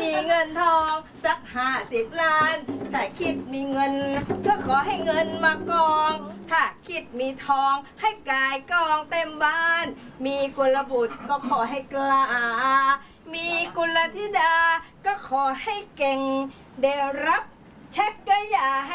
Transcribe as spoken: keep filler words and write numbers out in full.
มีเงินทองสักห้าสิบล้านถ้าคิดมีเงินก็ขอให้เงินมากองถ้าคิดมีทองให้กายกองเต็มบ้านมีกุลบุตรก็ขอให้กล้ามีกุลธิดาก็ขอให้เก่งได้รับเช็คก็อย่าให้